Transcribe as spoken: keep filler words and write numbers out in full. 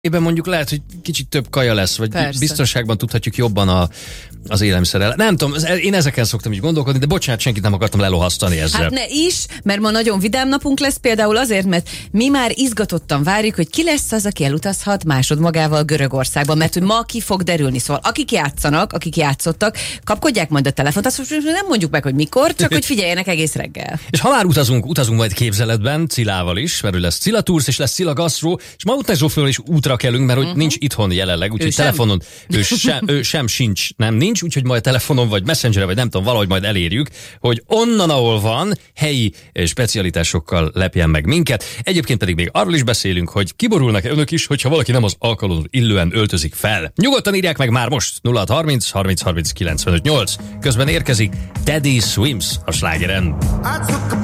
Ében mondjuk lehet, hogy kicsit több kaja lesz, vagy Persze. biztonságban tudhatjuk jobban a, az élelmiszerrel. Nem tudom, én ezeken szoktam is gondolkodni, de bocsánat, senkit nem akartam lelohasztani ezzel. Hát ne is, mert ma nagyon vidám napunk lesz például azért, mert mi már izgatottan várjuk, hogy ki lesz az, aki elutazhat másodmagával Görögországba, mert hogy ma ki fog derülni. Szóval akik játszanak, akik játszottak, kapkodják majd a telefont, azt most nem mondjuk meg, hogy mikor, csak hogy figyeljenek egész reggel. És ha már utazunk, utazunk majd képzeletben, Cilával is, mert lesz Cilla Tours és lesz Cilla Gastro, és ma után Zsófival is útra kelünk, mert hogy uh-huh. nincs itthon jelenleg, úgyhogy telefonon ő sem, ő sem sincs, nem nincs, úgyhogy majd telefonon vagy Messengeren, vagy nem tudom, valahogy majd elérjük, hogy onnan, ahol van, helyi specialitásokkal lepjen meg minket. Egyébként pedig még arról is beszélünk, hogy kiborulnak önök is, hogyha valaki nem az alkalomhoz illően öltözik fel. Nyugodtan írják meg már most nulla hat harminc harminc harminc kilencvenöt nyolc. Közben érkezik Teddy Swims a slágeren.